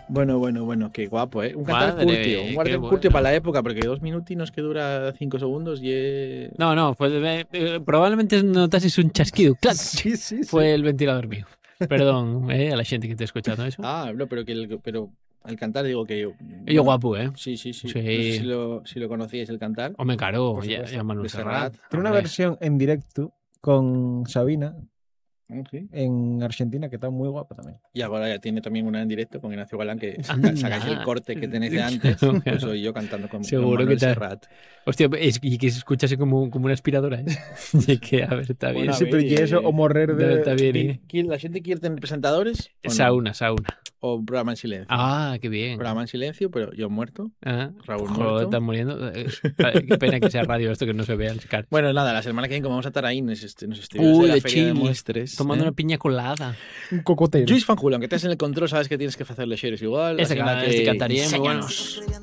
Bueno, qué guapo, ¿eh? Un cantar Madre curtio, mía, un cantar qué curtio bueno. para la época, porque 2 minutinos que dura 5 segundos y No, probablemente notases un chasquido. ¡Clac! Sí. Fue el ventilador mío. Perdón, a la gente que está escuchando eso. No, pero el cantar digo que Yo bueno, guapo, ¿eh? sí. No sé Sí. si lo conocíais el cantar Hombre, claro, Por ya supuesto. Manu de Serrat. Serrat. Tiene una Hombre. versión en directo con Sabina Sí. en Argentina que está muy guapa también. Y ahora ya tiene también una en directo con Ignacio Galán, que Anda. sacáis el corte que tenéis de antes, pues soy yo cantando con Seguro Manuel que tal. Serrat. Hostia, y que se escuchase como una aspiradora, ¿eh? Y que, a ver, está bien. Bueno, a Sí, ver, pero y eso o morrer Está de... bien, ¿eh? ¿La gente quiere tener presentadores? ¿O no? Sauna. ¿O un programa en silencio? Ah, qué bien. Programa en silencio, pero yo muerto. Ah, Raúl joder, muerto. están muriendo. Qué pena que sea radio esto, que no se vea el Scar. Bueno, nada, la semana que viene como vamos a estar ahí en los estudios de la de Feria de Chile, Muestres. tomando una piña colada. Un cocotero. Lluís Fanjul, aunque estés en el control, sabes que tienes que hacerle shares igual. Este así que cantaría muy bueno. enséñanos.